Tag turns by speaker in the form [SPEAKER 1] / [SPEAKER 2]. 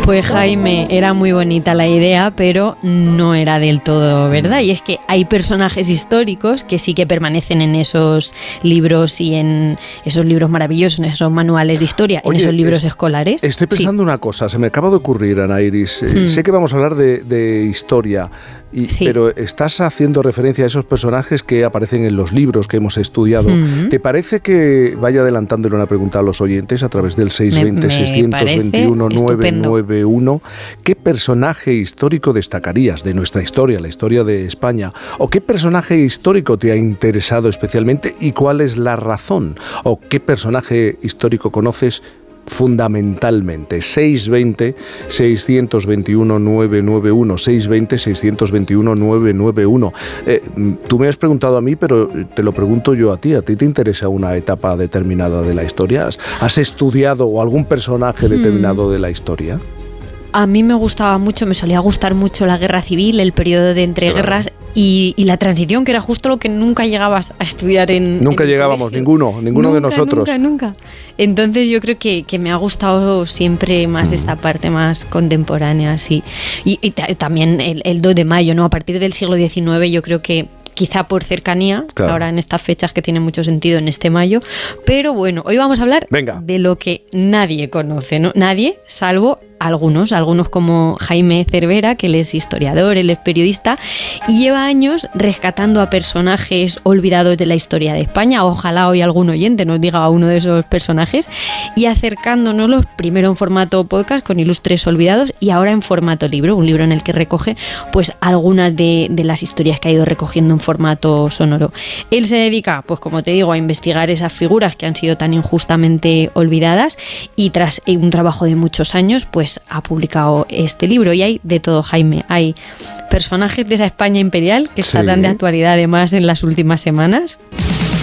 [SPEAKER 1] Pues Jaime, era muy bonita la idea, pero no era del todo verdad. Y es que hay personajes históricos que sí que permanecen en esos libros y en esos libros maravillosos, en esos manuales de historia, en esos libros escolares.
[SPEAKER 2] Estoy pensando una cosa, se me acaba de ocurrir, Ana Iris. Sé que vamos a hablar de historia, pero estás haciendo referencia a esos personajes que aparecen en los libros que hemos estudiado. ¿Te parece que vaya adelantándole una pregunta a los oyentes a través del 620-621-991? ¿Qué personaje histórico destacarías de nuestra historia, la historia de España? ¿O qué personaje histórico te ha interesado especialmente y cuál es la razón? ¿O qué personaje histórico conoces fundamentalmente? 620-621-991, 620-621-991. Tú me has preguntado a mí, pero te lo pregunto yo a ti. ¿A ti te interesa una etapa determinada de la historia? ¿Has estudiado algún personaje determinado de la historia?
[SPEAKER 1] A mí me gustaba mucho, me solía gustar mucho la guerra civil, el periodo de entreguerras y la transición, que era justo lo que nunca llegabas a estudiar en...
[SPEAKER 2] Nunca llegábamos, ninguno de nosotros.
[SPEAKER 1] Nunca. Entonces yo creo que me ha gustado siempre más esta parte más contemporánea, sí. Y también el 2 de mayo, ¿no? A partir del siglo XIX yo creo que quizá por cercanía, claro, ahora en estas fechas que tiene mucho sentido en este mayo, pero bueno, hoy vamos a hablar de lo que nadie conoce, ¿no? Nadie, salvo algunos como Jaime Cervera, que él es historiador, él es periodista y lleva años rescatando a personajes olvidados de la historia de España. Ojalá hoy algún oyente nos diga a uno de esos personajes y acercándonoslos primero en formato podcast con Ilustres Olvidados y ahora en formato libro, un libro en el que recoge pues algunas de las historias que ha ido recogiendo en formato sonoro. Él se dedica, pues como te digo, a investigar esas figuras que han sido tan injustamente olvidadas y tras un trabajo de muchos años pues ha publicado este libro y hay de todo, Jaime. Hay personajes de esa España imperial que está tan de actualidad además en las últimas semanas.